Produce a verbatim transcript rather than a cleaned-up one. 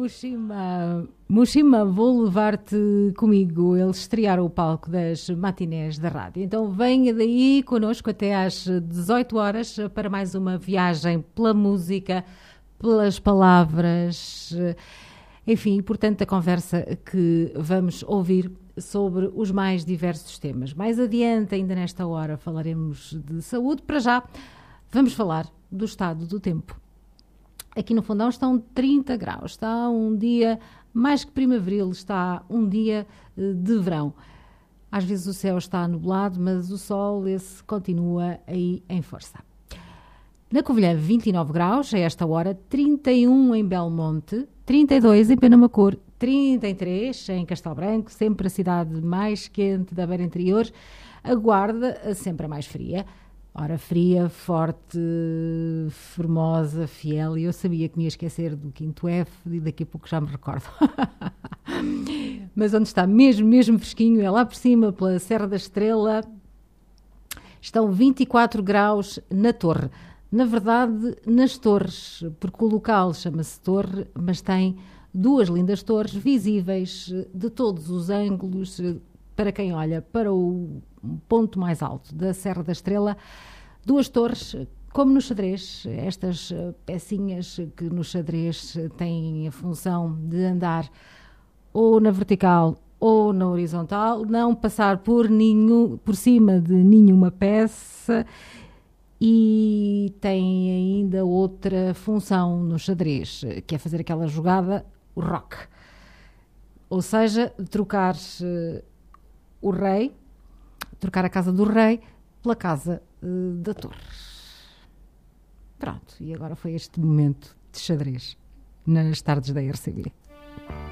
Mushima, Mushima, vou levar-te comigo. Eles estrearam o palco das matinés da rádio. Então venha daí connosco até às dezoito horas para mais uma viagem pela música, pelas palavras, enfim, portanto, a conversa que vamos ouvir sobre os mais diversos temas. Mais adiante, ainda nesta hora, falaremos de saúde. Para já, vamos falar do estado do tempo. Aqui no Fundão estão trinta graus, está um dia mais que primaveril, está um dia de verão. Às vezes o céu está nublado, mas o sol esse continua aí em força. Na Covilhã, vinte e nove graus, a esta hora, trinta e um em Belmonte, trinta e dois em Penamacor, trinta e três em Castelo Branco, sempre a cidade mais quente da Beira Interior. A Guarda, sempre a mais fria. Ora, fria, forte, formosa, fiel. E eu sabia que me ia esquecer do quinto F e daqui a pouco já me recordo. Mas onde está mesmo, mesmo fresquinho é lá por cima, pela Serra da Estrela. Estão vinte e quatro graus na Torre. Na verdade, nas torres, porque o local chama-se Torre, mas tem duas lindas torres visíveis de todos os ângulos. Para quem olha para o ponto mais alto da Serra da Estrela, duas torres, como no xadrez, estas pecinhas que no xadrez têm a função de andar ou na vertical ou na horizontal, não passar por, nenhum, por cima de nenhuma peça, e tem ainda outra função no xadrez, que é fazer aquela jogada, o roque, ou seja, trocar o rei, trocar a casa do rei pela casa uh, da torre. Pronto, e agora foi este momento de xadrez nas tardes da R C B.